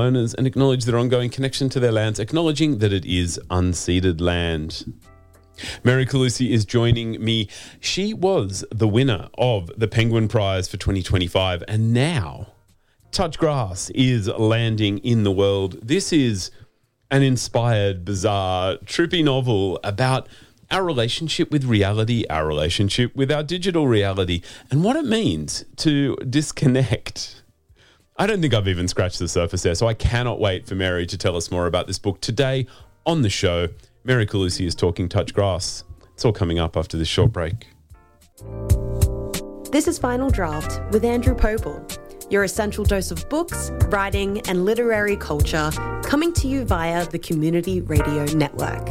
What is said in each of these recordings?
owners and acknowledge their ongoing connection to their lands, acknowledging that it is unceded land. Mary Calusi is joining me. She was the winner of the Penguin Prize for 2025, and now Touch Grass is landing in the world. This is an inspired, bizarre, trippy novel about our relationship with reality, our relationship with our digital reality, and what it means to disconnect. I don't think I've even scratched the surface there, so I cannot wait for Mary to tell us more about this book. Today on the show, Mary Calusi is talking Touch Grass. It's all coming up after this short break. This is Final Draft with Andrew Popel, your essential dose of books, writing and literary culture, coming to you via the Community Radio Network.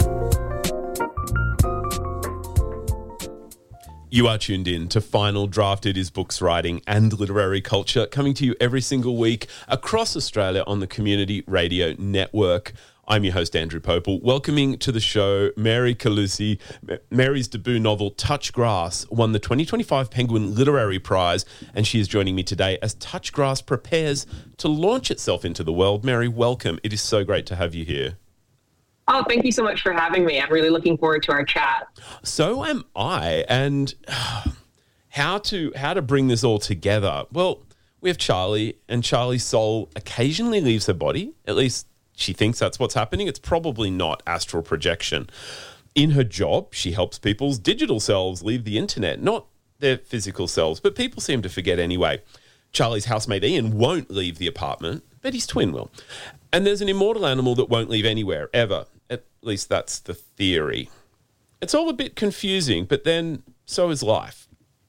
You are tuned in to Final Draft. It is books, writing and literary culture coming to you every single week across Australia on the Community Radio Network. I'm your host, Andrew Popel, welcoming to the show Mary Calusi. Mary's debut novel, Touch Grass, won the 2025 Penguin Literary Prize, and she is joining me today as Touch Grass prepares to launch itself into the world. Mary, welcome. It is so great to have you here. Oh, thank you so much for having me. I'm really looking forward to our chat. So am I. And how to bring this all together? Well, we have Charlie, and Charlie's soul occasionally leaves her body. At least she thinks that's what's happening. It's probably not astral projection. In her job, she helps people's digital selves leave the internet, not their physical selves, but people seem to forget anyway. Charlie's housemate Ian won't leave the apartment, but his twin will. And there's an immortal animal that won't leave anywhere, ever. At least that's the theory. It's all a bit confusing, but then so is life.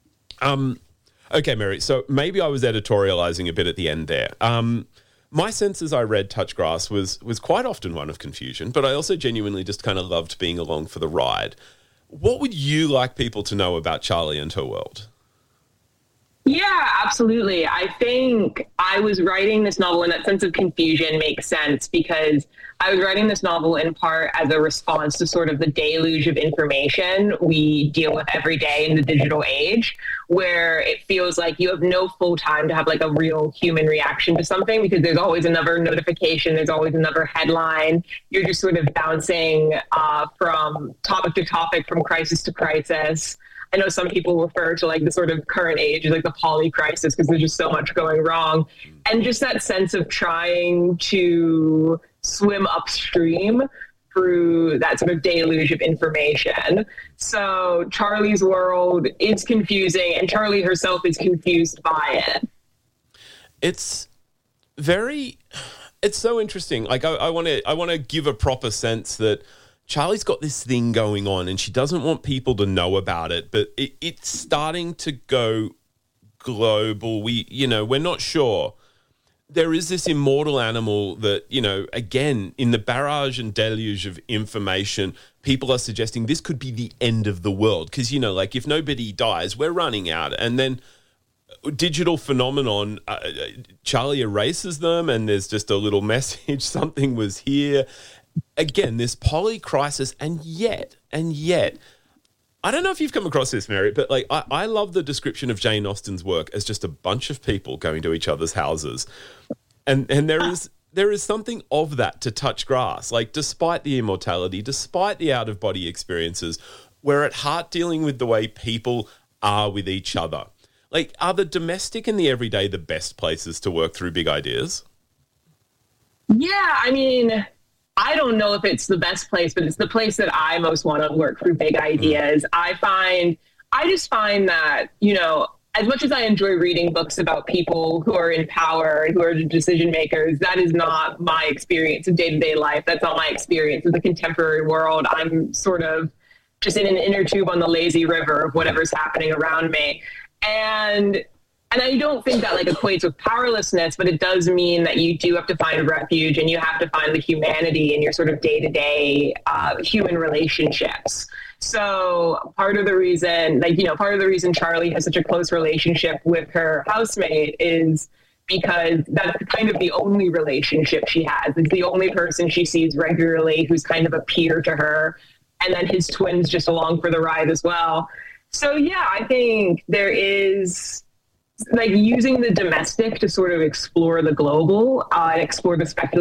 Okay, Mary, so maybe I was editorializing a bit at the end there. My sense as I read Touch Grass was quite often one of confusion, but I also genuinely just kind of loved being along for the ride. What would you like people to know about Charlie and her world? Yeah, absolutely. I think I was writing this novel, and that sense of confusion makes sense because I was writing this novel in part as a response to sort of the deluge of information we deal with every day in the digital age, where it feels like you have no full time to have like a real human reaction to something because there's always another notification, there's always another headline. You're just sort of bouncing from topic to topic, from crisis to crisis. I know some people refer to like the sort of current age as like the poly crisis because there's just so much going wrong. And just that sense of trying to swim upstream through that sort of deluge of information. So Charlie's world is confusing and Charlie herself is confused by it. It's so interesting. Like I want to give a proper sense that Charlie's got this thing going on and she doesn't want people to know about it, but it's starting to go global. We're not sure. There is this immortal animal that, again, in the barrage and deluge of information, people are suggesting this could be the end of the world. Because, like if nobody dies, we're running out. And then digital phenomenon, Charlie erases them and there's just a little message, something was here. Again, this poly crisis, and yet, I don't know if you've come across this, Mary, but like I love the description of Jane Austen's work as just a bunch of people going to each other's houses, and there is something of that to Touch Grass. Like, despite the immortality, despite the out of body experiences, we're at heart dealing with the way people are with each other. Like, are the domestic and the everyday the best places to work through big ideas? Yeah, I mean, I don't know if it's the best place, but it's the place that I most want to work through big ideas. I just find that, as much as I enjoy reading books about people who are in power, who are decision makers, that is not my experience of day-to-day life. That's not my experience of the contemporary world. I'm sort of just in an inner tube on the lazy river of whatever's happening around me. And I don't think that like equates with powerlessness, but it does mean that you do have to find refuge and you have to find the humanity in your sort of day-to-day human relationships. So part of the reason Charlie has such a close relationship with her housemate is because that's kind of the only relationship she has. It's the only person she sees regularly who's kind of a peer to her. And then his twin's just along for the ride as well. So yeah, I think there is like using the domestic to sort of explore the global and explore the speculative